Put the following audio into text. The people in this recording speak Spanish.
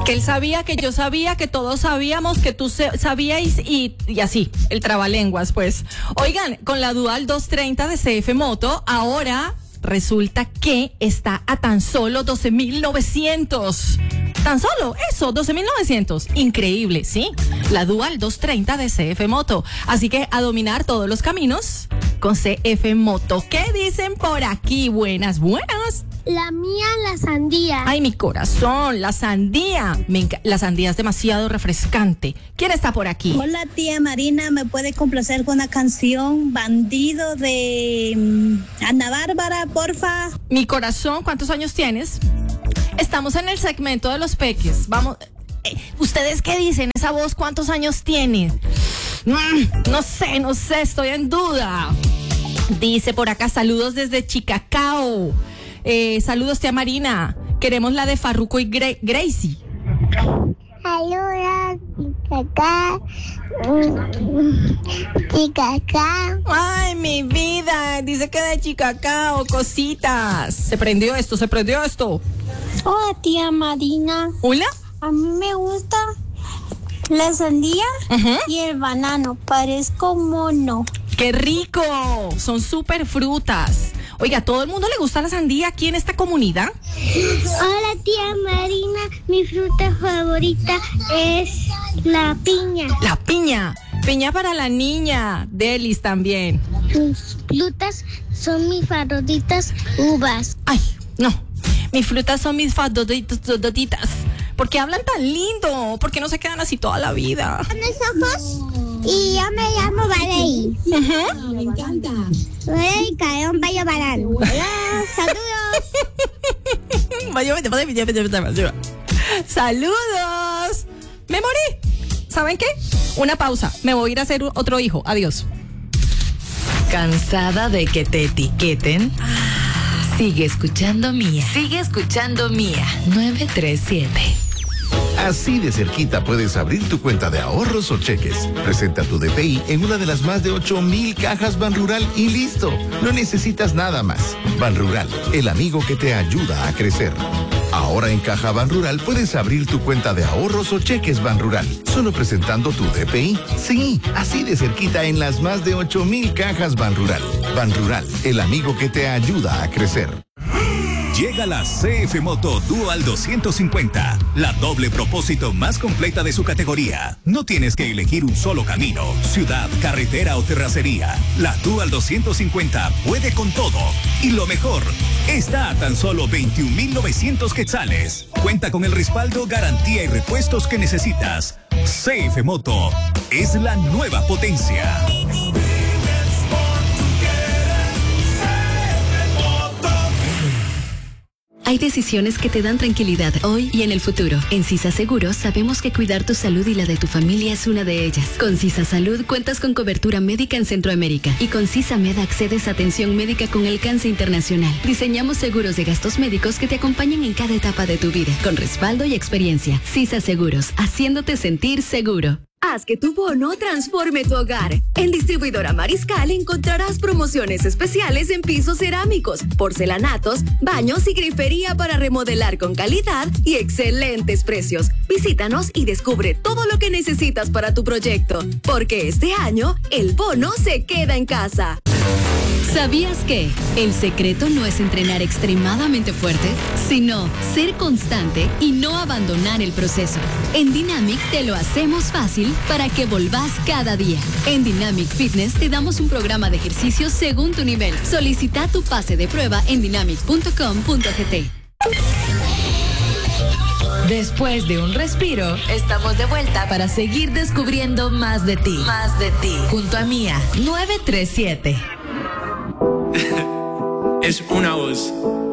Que él sabía, que yo sabía, que todos sabíamos, que tú sabíais y así, el trabalenguas, pues. Oigan, con la Dual 230 de CF Moto, ahora resulta que está a tan solo 12,900. Tan solo eso, 12,900. Increíble, ¿sí? La Dual 230 de CF Moto. Así que a dominar todos los caminos con CF Moto. ¿Qué dicen por aquí? Buenas, buenas. La mía, la sandía. Ay, mi corazón, la sandía. La sandía es demasiado refrescante. ¿Quién está por aquí? Hola, tía Marina, ¿me puede complacer con una canción Bandido de Ana Bárbara, porfa? Mi corazón, ¿cuántos años tienes? Estamos en el segmento de los peques. Vamos. ¿Ustedes qué dicen? ¿Esa voz cuántos años tiene? No sé, estoy en duda. Dice por acá, saludos desde Chicacao. Saludos, tía Marina. Queremos la de Farruko y Gracie. Saludos, Chicacao. Ay, mi vida. Dice que de Chicacao, cositas. Se prendió esto. Hola, tía Marina. ¿Hola? A mí me gusta la sandía y el banano. Parezco mono. ¡Qué rico! Son súper frutas. Oiga, ¿a todo el mundo le gusta la sandía aquí en esta comunidad? Hola, tía Marina. Mi fruta favorita es la piña. La piña. Piña para la niña. Delis también. Mis frutas son mis favoritas uvas. Ay, no. Mis frutas son mis favoritas. ¿Por qué hablan tan lindo? ¿Por qué no se quedan así toda la vida? Ojos y yo me llamo Valey. Me encanta. Valey, cae un baño banano. Hola, saludos. ¡Saludos! ¡Me morí! ¿Saben qué? Una pausa. Me voy a ir a hacer otro hijo. Adiós. ¿Cansada de que te etiqueten? Sigue escuchando Mía. 937. Así de cerquita puedes abrir tu cuenta de ahorros o cheques. Presenta tu DPI en una de las más de 8,000 cajas Banrural y listo. No necesitas nada más. Banrural, el amigo que te ayuda a crecer. Ahora en Caja Banrural puedes abrir tu cuenta de ahorros o cheques Banrural. Solo presentando tu DPI. Sí, así de cerquita en las más de 8,000 cajas Banrural. Banrural, el amigo que te ayuda a crecer. Llega la CF Moto Dual 250, la doble propósito más completa de su categoría. No tienes que elegir un solo camino, ciudad, carretera o terracería. La Dual 250 puede con todo. Y lo mejor, está a tan solo 21,900 quetzales. Cuenta con el respaldo, garantía y repuestos que necesitas. CF Moto es la nueva potencia. Hay decisiones que te dan tranquilidad hoy y en el futuro. En CISA Seguros sabemos que cuidar tu salud y la de tu familia es una de ellas. Con CISA Salud cuentas con cobertura médica en Centroamérica y con CISA Med accedes a atención médica con alcance internacional. Diseñamos seguros de gastos médicos que te acompañen en cada etapa de tu vida, con respaldo y experiencia. CISA Seguros, haciéndote sentir seguro. Haz que tu bono transforme tu hogar. En Distribuidora Mariscal encontrarás promociones especiales en pisos cerámicos, porcelanatos, baños y grifería para remodelar con calidad y excelentes precios. Visítanos y descubre todo lo que necesitas para tu proyecto, porque este año el bono se queda en casa. ¿Sabías que el secreto no es entrenar extremadamente fuerte, sino ser constante y no abandonar el proceso? En Dynamic te lo hacemos fácil para que volvás cada día. En Dynamic Fitness te damos un programa de ejercicios según tu nivel. Solicita tu pase de prueba en dynamic.com.gt. Después de un respiro, estamos de vuelta para seguir descubriendo más de ti. Junto a Mía, 937. Es una voz.